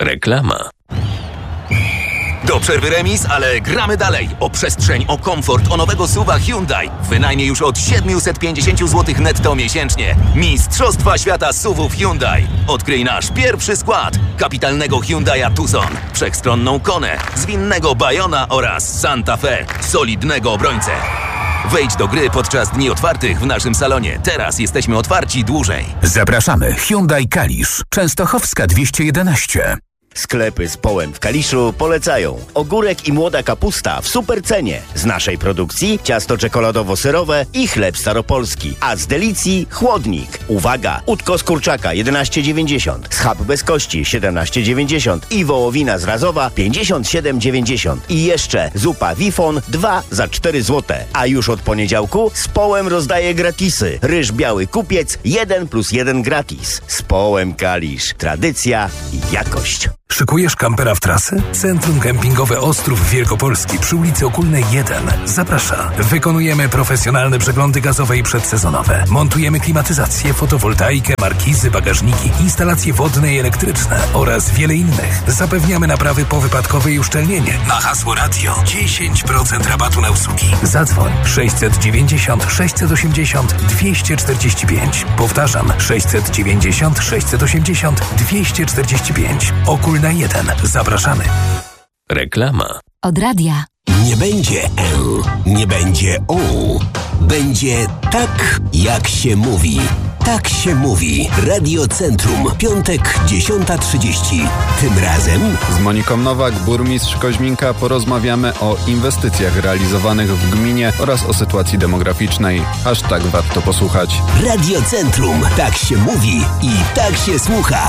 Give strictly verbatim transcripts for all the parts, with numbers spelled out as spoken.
Reklama. Do przerwy remis, ale gramy dalej. O przestrzeń, o komfort, o nowego suwa Hyundai. Wynajmie już od siedemset pięćdziesiąt złotych netto miesięcznie. Mistrzostwa świata suwów Hyundai. Odkryj nasz pierwszy skład. Kapitalnego Hyundai'a Tucson, wszechstronną Konę, zwinnego Bayona oraz Santa Fe, solidnego obrońcę. Wejdź do gry podczas dni otwartych w naszym salonie. Teraz jesteśmy otwarci dłużej. Zapraszamy. Hyundai Kalisz. Częstochowska dwieście jedenaście. Sklepy z Połem w Kaliszu polecają. Ogórek i młoda kapusta w super cenie. Z naszej produkcji ciasto czekoladowo-serowe i chleb staropolski. A z Delicji chłodnik. Uwaga! Udko z kurczaka jedenaście dziewięćdziesiąt. Schab bez kości siedemnaście dziewięćdziesiąt. I wołowina z Razowa pięćdziesiąt siedem dziewięćdziesiąt. I jeszcze zupa Wifon dwa za cztery złote. A już od poniedziałku z Połem rozdaje gratisy. Ryż biały kupiec jeden plus jeden gratis. Z Połem Kalisz. Tradycja i jakość. Szykujesz kampera w trasę? Centrum Kempingowe Ostrów Wielkopolski przy ulicy Okulnej jeden zaprasza. Wykonujemy profesjonalne przeglądy gazowe i przedsezonowe. Montujemy klimatyzację, fotowoltaikę, markizy, bagażniki, instalacje wodne i elektryczne oraz wiele innych. Zapewniamy naprawy powypadkowe i uszczelnienie. Na hasło radio dziesięć procent rabatu na usługi. Zadzwoń sześćset dziewięćdziesiąt sześćset osiemdziesiąt dwieście czterdzieści pięć. Powtarzam sześćset dziewięćdziesiąt sześćset osiemdziesiąt dwieście czterdzieści pięć. Okul na jeden. Zapraszamy. Reklama. Od radia. Nie będzie e, nie będzie o. Będzie tak, jak się mówi. Tak się mówi. Radio Centrum. Piątek, dziesiąta trzydzieści. Tym razem z Moniką Nowak, burmistrz Koźminka, porozmawiamy o inwestycjach realizowanych w gminie oraz o sytuacji demograficznej. Aż tak warto posłuchać. Radio Centrum. Tak się mówi i tak się słucha.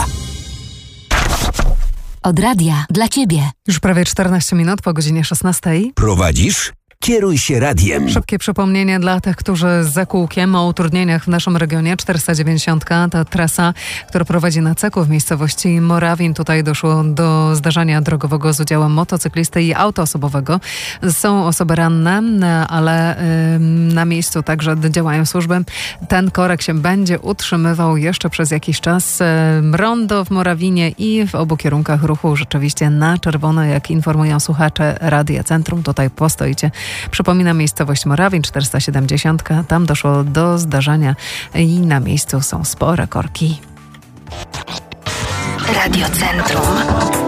Od radia dla Ciebie. Już prawie czternaście minut po godzinie szesnastej. Prowadzisz? Kieruj się radiem. Szybkie przypomnienie dla tych, którzy za kółkiem o utrudnieniach w naszym regionie. czterysta dziewięćdziesiąt, ta trasa, która prowadzi na Ceku w miejscowości Morawin. Tutaj doszło do zdarzenia drogowego z udziałem motocyklisty i auta osobowego. Są osoby ranne, ale y, na miejscu także działają służby. Ten korek się będzie utrzymywał jeszcze przez jakiś czas. Rondo w Morawinie i w obu kierunkach ruchu rzeczywiście na czerwono, jak informują słuchacze Radia Centrum. Tutaj postoicie. Przypominam, miejscowość Morawin, czterysta siedemdziesiąt. Tam doszło do zdarzenia i na miejscu są spore korki. Radio Centrum.